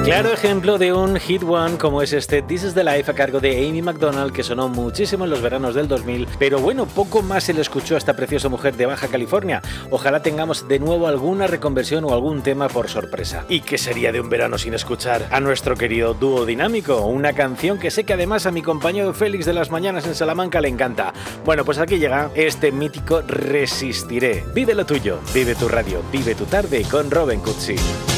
Claro ejemplo de un hit one como es este This is the Life a cargo de Amy Macdonald, que sonó muchísimo en los veranos del 2000, pero bueno, poco más se le escuchó a esta preciosa mujer de Baja California. Ojalá tengamos de nuevo alguna reconversión o algún tema por sorpresa. ¿Y qué sería de un verano sin escuchar a nuestro querido dúo dinámico? Una canción que sé que además a mi compañero Félix de las mañanas en Salamanca le encanta. Bueno, pues aquí llega este mítico Resistiré. Vive lo tuyo, vive tu radio, vive tu tarde con Robin Cutsi.